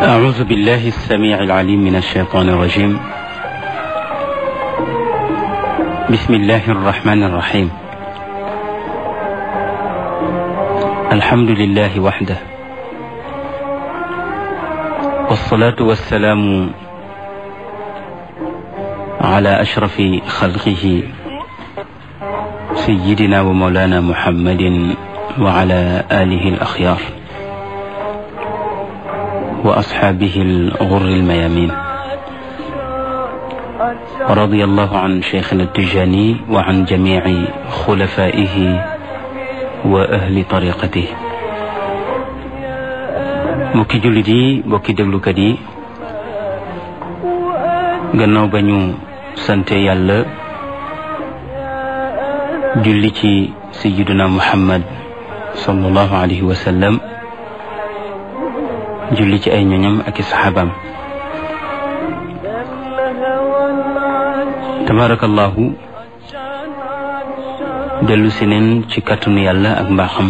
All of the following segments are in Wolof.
أعوذ بالله السميع العليم من الشيطان الرجيم. بسم الله الرحمن الرحيم. الحمد لله وحده، والصلاة والسلام على أشرف خلقه سيدنا ومولانا محمد وعلى آله الأخيار وأصحابه الغر الميامين، ورضي الله عن شيخنا التجاني وعن جميع خلفائه وأهل طريقته. mbokki jullit yi, mbokki déglukat yi, gannaaw ba ñu sante yàlla julli ci sayyiduna Muhammad sallallahu alayhi wa sallam, julli ci ay ñoñam ak i saxaabaam. tabarakallahu, dellu si neen ci kàttanu yàlla ak mbaaxam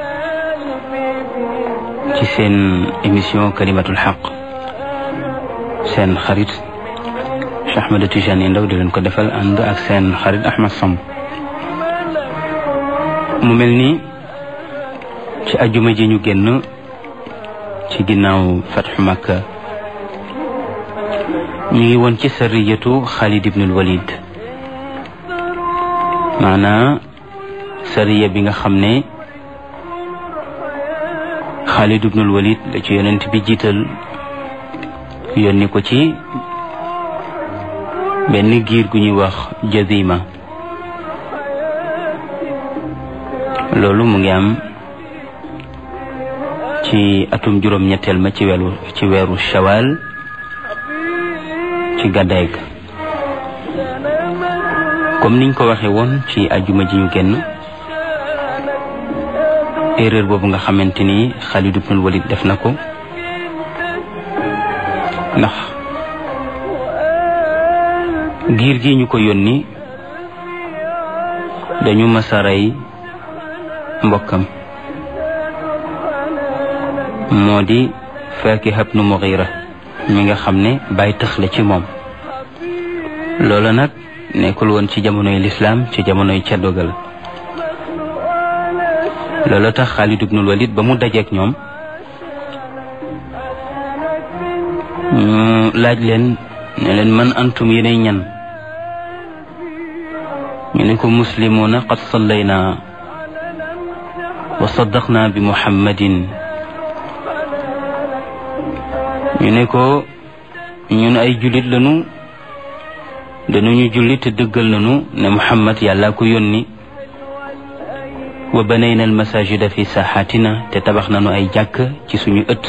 ci seen émission kalimatul xaq, seen xarit Cheikh Ahmed Tidiane Ndao di leen ko defal ànd ak seen xarit Ahmed Samb. mu mel ni ci ajuma ji ñu génn ci ginnaaw fatxu Makka ñu ngi woon ci sariyatu Xaalid ibnul Walid, maanaa sariya bi nga xam ne Xaalid ibnul Walid la ci yonent bi jiital, yónni ko ci benn giir gu ñuy wax Jazima. loolu mu ngi am ci atum juróom-ñetteel ma ci weeru Shawal ci gàddaay ga. comme niñ ko waxee woon ci ajuma ji ñu génn, erreur boobu nga xamante ni Xaalid ibnul Walid def na ko, ndax giir gi ñu ko yónni dañu masa rey mbokkam, moo di Faakiha ibnu Mughira mi nga xam ne bàyyi tëx la ci moom. loola nag nekkul woon ci jamonoy lislaam, ci jamonoy ceddogal. loola tax Xaalid ibnul Walid ba mu dajeek ñoom ñu laaj leen ne leen man antum yéenay ñan. ñu ne ko muslimuuna qad sallayna wa saddaqna bi muhammadin. ñu ne ko ñun ay jullit lañu, dañuy jullit te dëggal nañu ne Muhammad yàlla ko yónni. wa banayna al masajida fi saaxaatina, te tabax nañu ay jàkk ci suñu ëtt.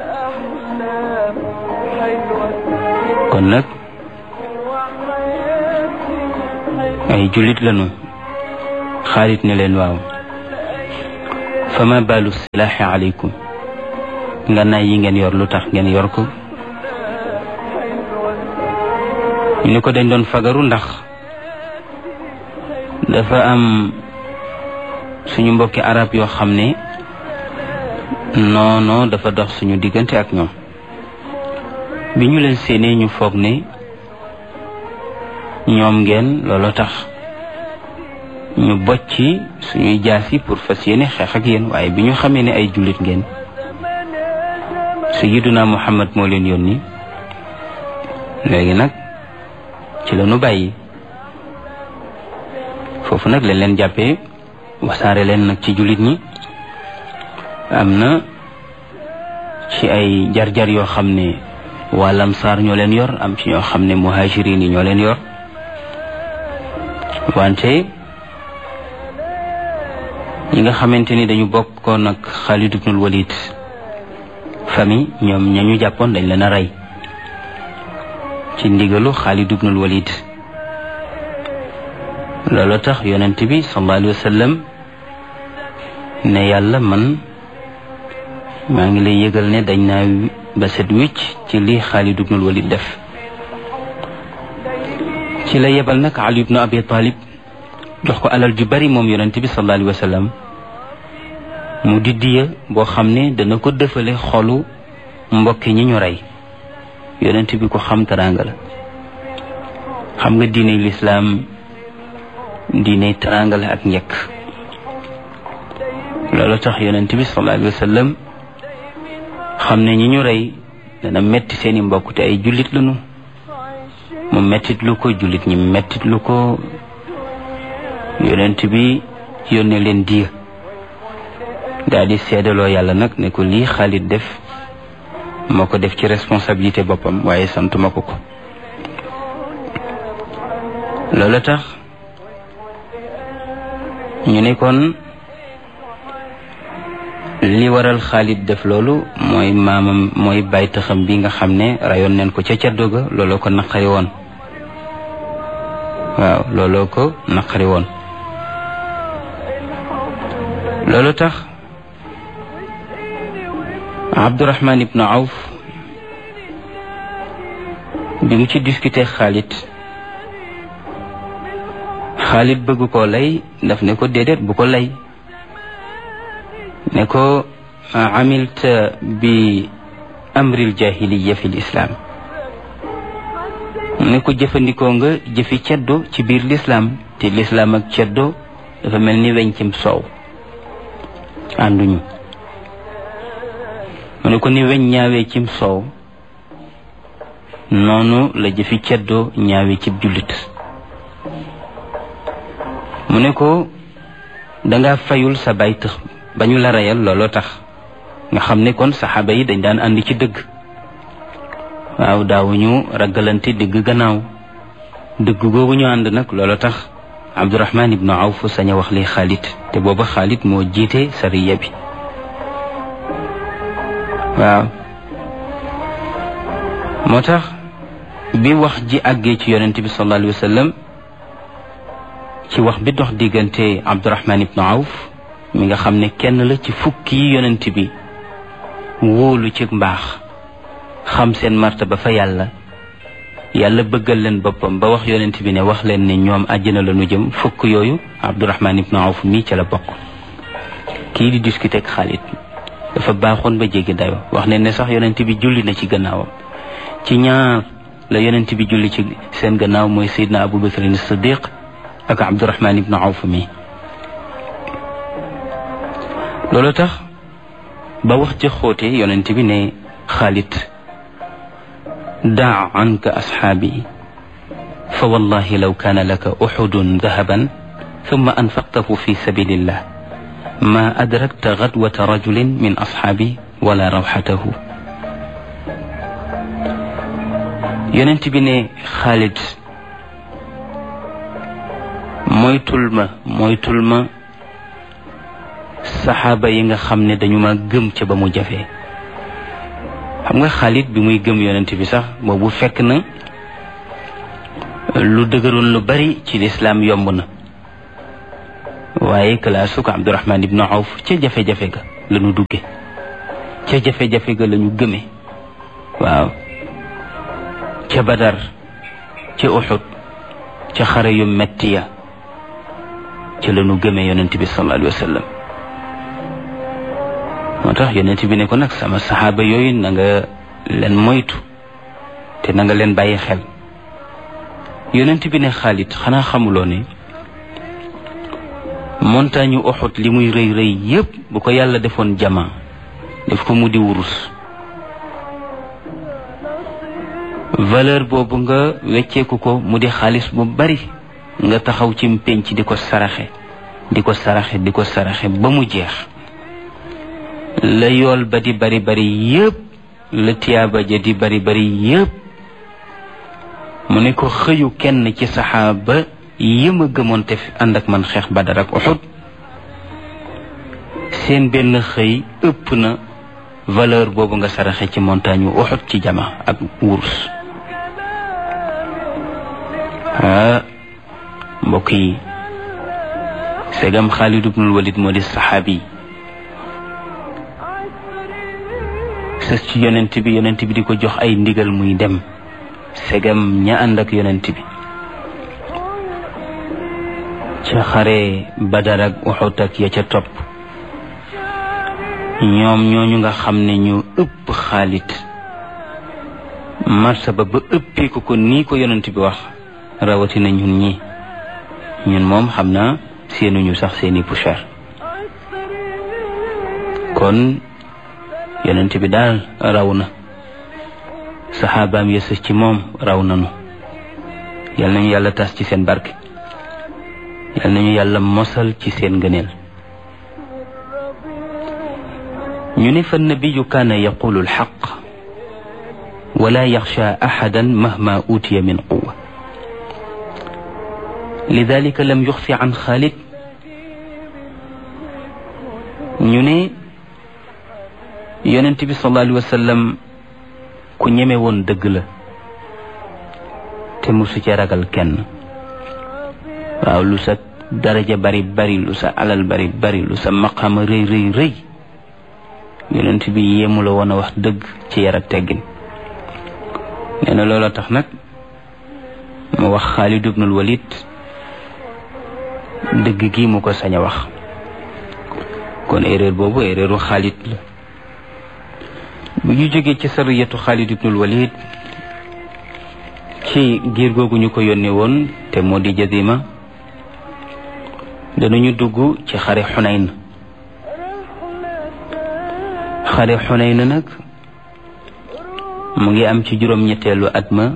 kon nag ay jullit lañu. Xaalid ne leen waaw, fama baalu silaaxi aleykum, ngànnaay yi ngeen yor lu tax ngeen yor ko. ñu ne ko dañ doon fagaru ndax dafa am suñu mbokki arab yoo xam ne noono dafa dox suñu diggante ak ñoom. bi ñu leen séenee ñu foog ne ñoom ngeen, looloo tax ñu bocci suñuy jaasi pour fas yéene xeex ak yéen. waaye bi ñu xamee ne ay jullit ngeen, sayyiduna Muhammad moo leen yónni, léegi nag ci la ñu bàyyi. foofu nag lañ leen jàppee, wasaare leen nag ci jullit ñi. am na ci ay jar-jar yoo xam ne waa Lamsaar ñoo leen yor, am ci ñoo xam ne muhajirin yi ñoo leen yor. wante ñi nga xamante ni dañu bokkoon ak Xaalid ibnul Walid famille, ñoom ña ñu jàppoon dañ leen a rey ci ndigalu Xaalid ibnul Walid. loolu tax yonent bi sallallahu alayhi wa sallam ne yàlla, man maa ngi lay yëgal ne dañ naa ba set wicc ci li Xaalid ibnul Walid def. ci la yebal nag Ali ibnu Abi Talib, jox ko alal ju bari moom yonent bi sallallahu alayhi wa sallam, mu di diya boo xam ne dana ko dëfale xolu mbokki ñi ñu rey yonent bi ko xam teraanga la. xam nga diine lislaam diine teraanga la ak njëkk. loolu tax yonent bi sallallahu alayhi wa sallam xam ne ñi ñu rey dana metti seeni mbokk te ay jullit lañu mu mettit lu ko jullit ñi mettit lu ko yonent bi yónnee leen diya daal di seedaloo yàlla nag ne ko lii Xaalid def moo ko def ci responsabilité boppam waaye santuma ko ko. loolu tax ñu ne kon li waral Xaalid def loolu mooy maamam mooy bàyyi taxam bi nga xam ne rayoon neen ko ca caddo ga looloo ko naqari woon. waaw looloo ko naqari woon. loolu tax Abdurahman ibnu Awf bi mu ci discuter Xaalid bëgg koo lay daf ne ko déedéet bu ko lay ne ko amilta bi amril jahiliya fi lislaam ne ko jëfandikoo nga jëfi ceddo ci biir lislaam te lislaam ak ceddo dafa mel ni weñ cim soow ànduñu. mu ne ko ni weñ ñaawee cim soow noonu la jëfi ceddo ñaawee cib jullit. mu ne ko danga fayul sa bay tëx ba ñu la reyal looloo tax nga xam ne kon saxaaba yi dañ daan ànd ci dëgg. waaw daawuñu ragalante dëgg gannaaw dëgg googu ñu ànd nag looloo tax Abdurahman ibnu Awf sañ a wax li Xaalid te booba Xaalid moo jiite sariya bi. waaw moo tax bi wax ji àggee ci yonent bi sallallahu alayhi wa sallam ci wax bi dox diggante Abdurahman ibnu Awf mi nga xam ne kenn la ci fukki yi yonent bi wóolu ci mbaax xam seen martaba fa yàlla bëggal leen boppam ba wax yonent bi ne wax leen ne ñoom àjjana la ñu jëm fukk yooyu Abdurahman ibnu Awf mii ca la bokk. kii di discuter ak Xaalid dafa baaxoon ba jéggi dayo wax ne sax yonent bi julli na ci gannaawam. ci ñaar la yonent bi julli ci seen gannaaw mooy Seydina Abu Bakr as-Siddiq ak Abdurahman ibnu Awf mi. loolu tax ba wax ci xóote yonent bi ne Xaalid daa anka asxaabi fa wallahi law kaana laka uxudun dahaban thumma anfaqtahu fi sabilillah ma adrakta gadwata rajulin min asxaabi wala rawxatahu. yonent bi ne Xaalid moytul ma saxaaba yi nga xam ne dañu ma gëm ca ba mu jafee. xam nga Xaalid bi muy gëm yonent bi sax boobu fekk na lu dëgëroon lu bari ci lislaam yomb na waaye kalaasu ko Abdurahman ibnu Awf ca jafe-jafe ga la ñu dugge ca jafe-jafe ga la ñu gëme. waaw ca Badar ca Uhud ca xare yu metti ya ca la ñu gëme yonent bi sallallahu alayhi wa sallam. moo tax yonent bi ne ko nag sama saxaaba yooyu na nga leen moytu te na nga leen bàyyi xel. yonent bi ne Xaalid xanaa xamuloo ne montagne Uhud li muy rëy rëy yépp bu ko yàlla defoon jama def ko mu di wurus valeur boobu nga wecceeku ko mu di xaalis bu bari nga taxaw ci penc di ko saraxe ba mu jeex la yool ba di bari bari yépp la tiyaaba ja di bari bari yépp mu ne ko xëyu kenn ci saxaaba yi ma gëmoon te ànd ak man xeex Badar ak Uhud seen benn xëy ëpp na valeur boobu nga saraxe ci montagne yu Uhud ci jama ak wurus. mbokk yi segam Xaalid ibnul Walid moo di saxaabi sës ci yonent bi di ko jox ay ndigal muy dem segam ña ànd ak yonent bi ca xare Badar ak Uhud ak ya ca topp ñoom ñooñu nga xam ne ñu ëpp Xaalid martaba ba ëppee ko nii ko yonent bi wax rawatina ñun moom xam naa seenuñu sax seeni poussière kon yonent bi daal raw na saxaabaam ya sës ci moom raw nanu yal nañu yàlla tas ci seen barke yal nañu yàlla mosal ci seen ngëneel ñu ne fa nabiyu kaana yaqulu alxaq wala yaxsha axadan mahma utiya min quwa lidalika lam yuxfi an Xaalid ñu ne yonent bi sallallahu alayhi wa sallam ku ñeme woon dëgg la te musu ci ragal kenn waaw lu sa daraja bari bari lu sa alal bari bari lu sa maqaama rëy rëy rëy yonent bi yéemu la woon a wax dëgg ci yar ak teggin nee na loola tax nag mu wax Xaalid ibnul Walid dëgg gi mu ko sañ a wax kon erreur boobu erreuru Xaalid la bu ñu jógee ci sariyatu Xaalid ibnul Walid ci giir googu ñu ko yónnee woon te moo di Jazima danañu dugg ci xare Xunayn xare Xunayn nag mu ngi am ci juróom-ñetteelu at ma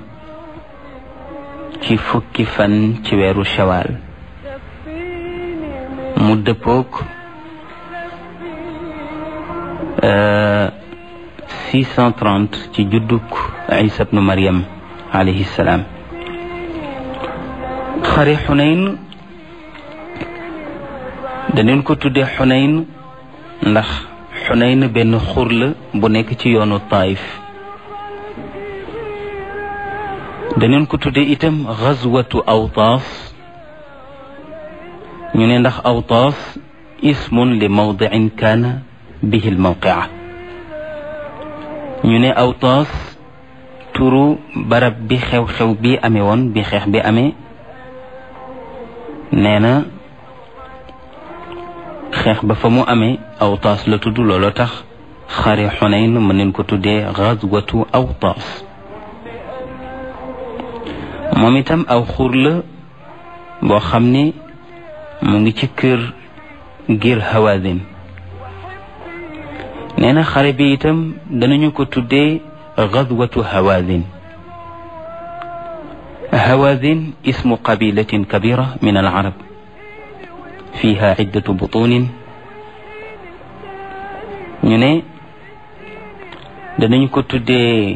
ci fukki fan ci weeru Shawaal mu dëppook 630 ci judduk Isa ibnu Maryam alayhi salaam xare Xunayn daneen ko tuddee Xunayn ndax Xunayn benn xur la bu nekk ci yoonu Taif daneen ko tuddee itam Gazwatu Awtaas ñu ne ndax Awtaas ismun li mawdicin kaana bihi almawqia ñu ne Awtaas turu barab bi xew-xew bi amee woon bi xeex bi amee nee na xeex ba fa mu amee Awtaas la tudd looloo tax xare Xunayn mën nañ ko tuddee Gazwatu Awtaas moom itam aw xur la boo xam ne mu ngi ci kër ngir Hawazin nee na xare bi itam danañu ko tuddee Gazwatu Hawazin Hawazin ismu qabilatin kabira min al-arab fiha iddatu butunin ñu ne danañu ko tuddee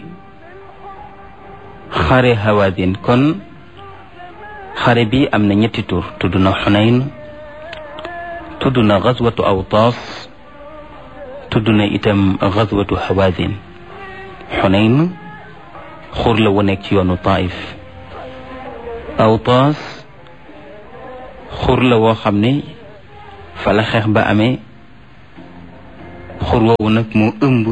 xare Hawazin kon xare bi am na ñetti tur tudd na Xunayn tudd na Gazwatu Awtaas tudd na itam Gazwatu Hawazin Xunayn xur la wu nekk ci yoonu Taif Awtaas xur la woo xam ne fa la xeex ba amee xur woowu nag moo ëmb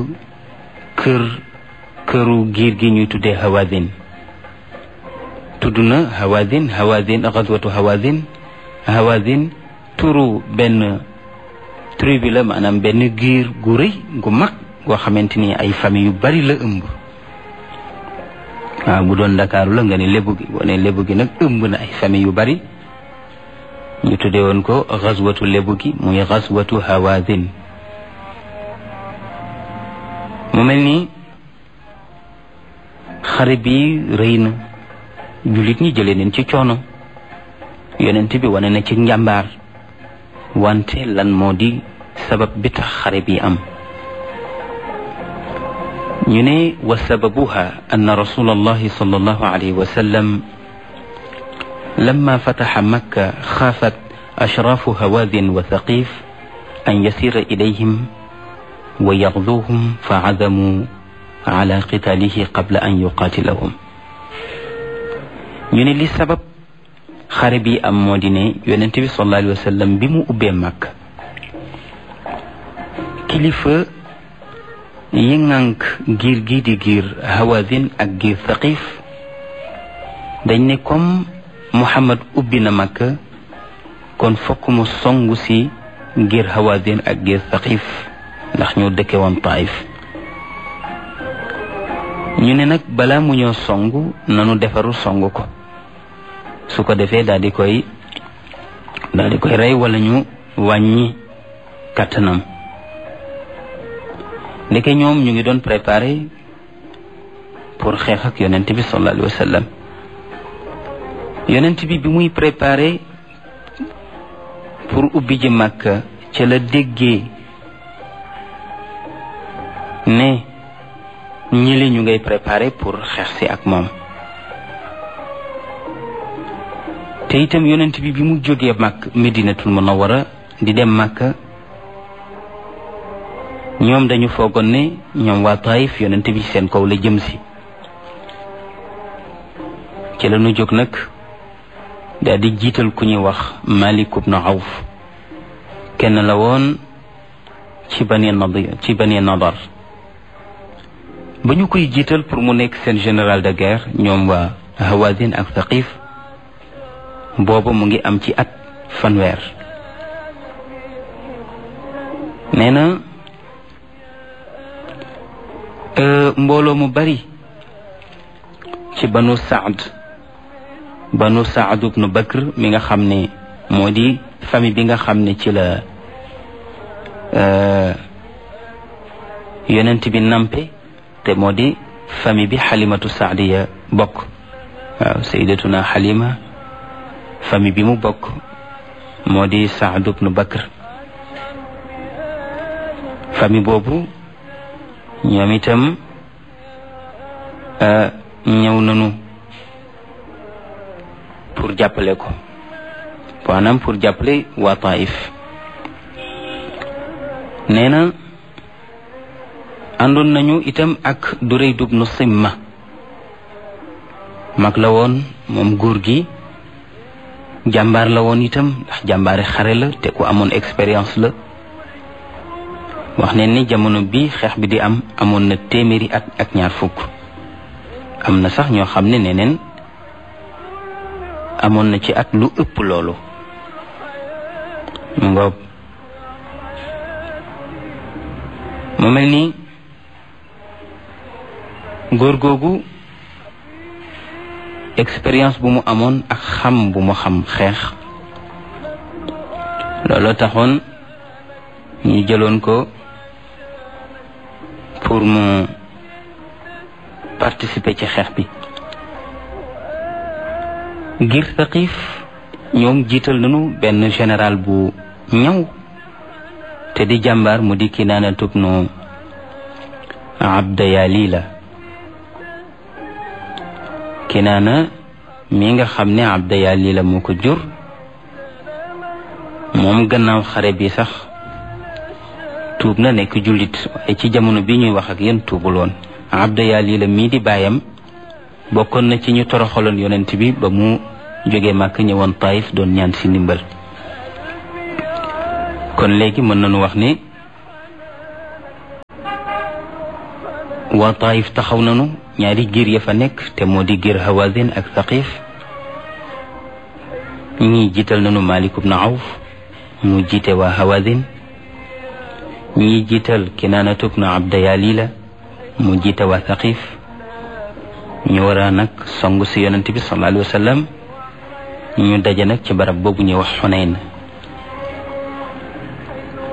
këru giir gi ñuy tuddee Hawazin tudd na Hawazin Gazwatu Hawazin turu benn tribu la maanaam benn giir gu rëy gu mag goo xamante ni ay famille yu bari la ëmb waaw bu doon Ndakaaru la nga ne lébu gi boo ne lébu gi nag ëmb na ay famille yu bari ñu tuddee woon ko Gazwatu lébu gi muy Gazwatu Hawazin mu mel ni xare bi rëy na jullit ñi jëlee neen ci coono yonent bi wane na ci njàmbaar wante lan moo di sabab bi tax xare bi am ñu ne wa sababuha anna rasulallahi sallallahu alayhi wa sallam lamma fataxa makka xaafat ashraafu hawaazin wa thaqif an yasira ilayhim wa yaxduuhum fa azamu ala qitaalihi qabla an yuqaatilahum ñu ne li sabab xare bi am moo di ne yonent bi sallallahu alayhi wa sallam bi mu ubbee Makka kilifa yi ŋànk giir gi di giir Hawazin ak giir Thaqif dañ ne comme Muhammad ubbi na Makka kon fokk mu songu si giir Hawazin ak giir Thaqif ndax ñoo dëkke woon Taif ñu ne nag balaa mu ñoo songu nanu defaru songu ko, su ko defee daal di koy rey wala ñu wàññi kàttanam. ndeke ñoom ñu ngi doon préparé pour xeex ak yonent bi sallallahu alayhi wa sallam. yonent bi muy préparé pour ubbi ji Makka ca la déggee ne ñili ñu ngay préparé pour xeex si ak moom. te itam yonent bi mu jógee Makka Medinatul Munawwara di dem Makka, ñoom dañu foogoon ne ñoom waa Taif yonent bi seen kaw la jëm si. ci la ñu jóg nag daal di jiital ku ñuy wax Malik ibn Awf, kenn la woon ci Bani Nadar. ba ñu koy jiital pour mu nekk seen général de guerre, ñoom waa Hawazin ak Thaqif, booba mu ngi am ci at 100. nee na mbooloo mu bari ci banu Saad ibn Bakr mi nga xam ne moo di famille bi nga xam ne ci la yonent bi nampe, te moo di famille bi Halimatu Saadiya bokk. waaw, sayyidatuna Halima famille bi mu bokk moo di Saad ibn Bakr. famille boobu ñoom itam ñëw nañu pour jàppale ko, maanaam pour jàppale waa Taif. nee na àndoon nañu itam ak Durayd ibn Simma, mag la woon moom góor gi, jàmbaar la woon itam ndax jàmbaari xare la te ku amoon expérience la. wax ne ni jamono bi xeex bi di am amoon na 100 at ak 20. am na sax ñoo xam ne neneen amoon na ci at lu ëpp loolu. mu ngoog mu mel ni góor googu expérience bu mu amoon ak xam bu mu xam xeex, looloo taxoon ñu jëloon ko pour mu participer ci xeex bi. ngir Thaqif ñoom jiital nañu benn général bu ñaw te di jàmbaar mu di Kinaana ibnu Abda Yalila. Kinaana mi nga xam ne Abda Yalila moo ko jur, moom gannaaw xare bi sax tuub na nekk jullit, waaye ci jamono bi ñuy wax ak yéen tuubul woon. Abda Yalila mii di baayam bokkoon na ci ñu toroxaloon yonent bi ba mu jógee Màkk ñëwoon Taif doon ñaan si ndimbal. kon léegi mën nañu wax ne waa Taif taxaw nañu, ñaari giir ya fa nekk te moo di giir Hawazin ak Thaqif. ñii jiital nañu Malik ibn Awf mu jiite waa Hawazin, ñii jiital Kinaana ibn Abda Yalila mu jiite waa Thaqif. ñu war a nag songu si yonent bi sallallahu alayhi wa sallam. ñu daje nag ci barab boobu ñuy wax Xunayn.